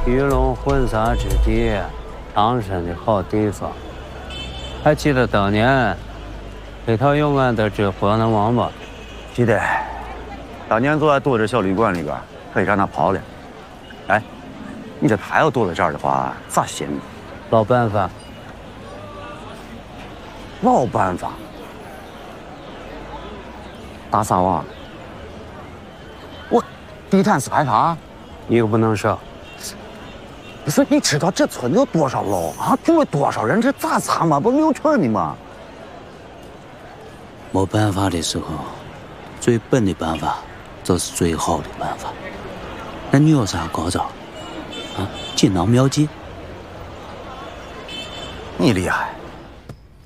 鱼龙混杂之地，藏身的好地方。还记得当年黑桃勇敢的追火能王吧？ 记得，当年就在躲着小旅馆里边，可以让他跑了。哎，你这他要躲在这儿的话，咋行？ 老办法。 老办法。大撒网。我地毯式害怕， 一个不能少。 不是，你知道这村子有多少楼啊？住了多少人？这咋藏嘛？不没有村的吗？ 没办法的时候，最笨的办法就是最好的办法。那你有啥高招？啊，锦囊妙计？ 你厉害。